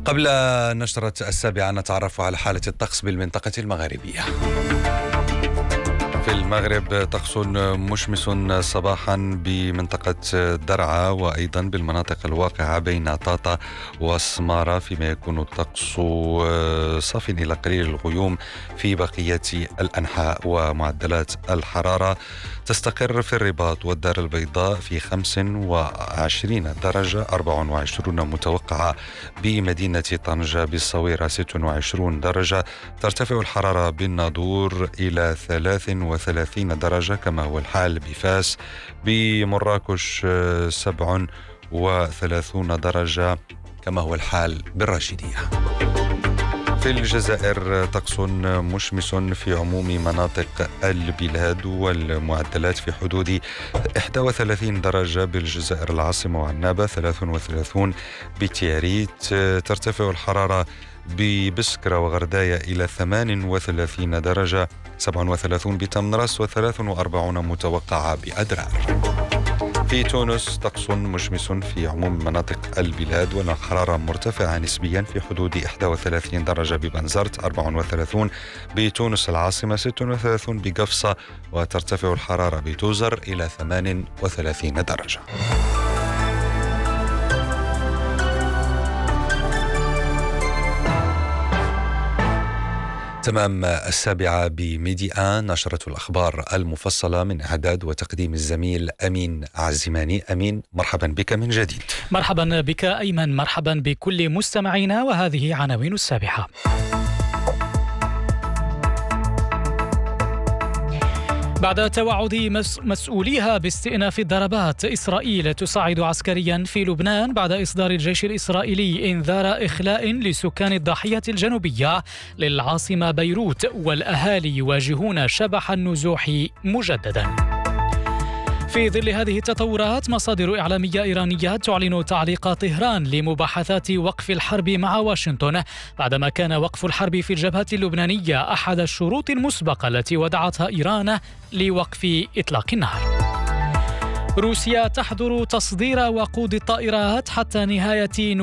قبل نشرة 7 نتعرف على حالة الطقس بالمنطقة المغاربية. في المغرب طقس مشمس صباحا بمنطقة درعا وأيضا بالمناطق الواقعة بين طاطا والسمارة، فيما يكون الطقس صاف إلى قليل الغيوم في بقية الأنحاء. ومعدلات الحرارة تستقر في الرباط والدار البيضاء في 25 درجة، 24 متوقعة بمدينة طنجة، بالصويرة 26 درجة، ترتفع الحرارة بالناظور إلى 33 درجة كما هو الحال بفاس، بمراكش 37 درجة كما هو الحال بالراشدية. في الجزائر طقس مشمس في عموم مناطق البلاد، والمعدلات في حدود 31 درجة بالجزائر العاصمة وعنابة، 33 بتياريت، ترتفع الحرارة ببسكرة وغرداية إلى 38 درجة، 37 بتمنرس و43 متوقعة بأدرار. في تونس طقس مشمس في عموم مناطق البلاد، والحرارة مرتفعة نسبيا في حدود 31 درجة ببنزرت، 34 بتونس العاصمة، 36 بقفصة، وترتفع الحرارة بتوزر إلى 38 درجة. تمام 7 بميديا، نشرة الأخبار المفصلة من إعداد وتقديم الزميل أمين عزماني. أمين، مرحبا بك من جديد. مرحبا بك أيمن، مرحبا بكل مستمعينا، وهذه عناوين السابحة. بعد توعد مسؤوليها باستئناف الضربات، إسرائيل تصعد عسكريا في لبنان بعد إصدار الجيش الإسرائيلي إنذار إخلاء لسكان الضاحية الجنوبية للعاصمة بيروت، والأهالي يواجهون شبح النزوح مجددا. في ظل هذه التطورات، مصادر إعلامية إيرانية تعلن تعليق طهران لمباحثات وقف الحرب مع واشنطن، بعدما كان وقف الحرب في الجبهة اللبنانية أحد الشروط المسبقة التي وضعتها إيران لوقف إطلاق النار. روسيا تحظر تصدير وقود الطائرات حتى نهاية